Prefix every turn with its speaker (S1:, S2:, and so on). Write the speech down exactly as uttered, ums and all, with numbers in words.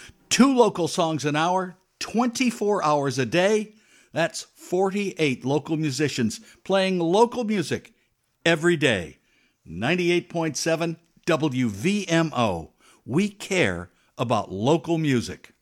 S1: Two local songs an hour, twenty-four hours a day. That's forty-eight local musicians playing local music every day. ninety-eight point seven W V M O. We care about local music.